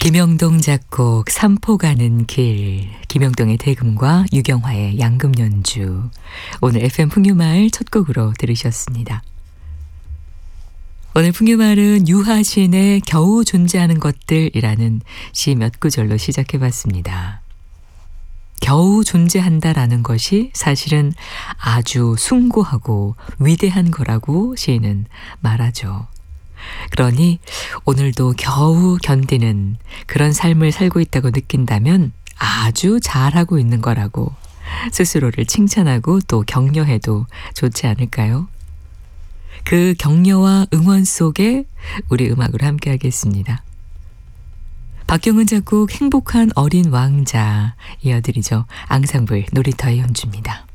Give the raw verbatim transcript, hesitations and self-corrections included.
김영동 작곡 삼포 가는 길, 김영동의 대금과 유경화의 양금 연주. 오늘 에프엠 풍류마을 첫 곡으로 들으셨습니다. 오늘 풍류마을은 유하신의 겨우 존재하는 것들이라는 시 몇 구절로 시작해봤습니다. 겨우 존재한다라는 것이 사실은 아주 숭고하고 위대한 거라고 시인은 말하죠. 그러니 오늘도 겨우 견디는 그런 삶을 살고 있다고 느낀다면 아주 잘하고 있는 거라고 스스로를 칭찬하고 또 격려해도 좋지 않을까요? 그 격려와 응원 속에 우리 음악으로 함께 하겠습니다. 박경은 작곡 행복한 어린 왕자 이어드리죠. 앙상블 놀이터의 연주입니다.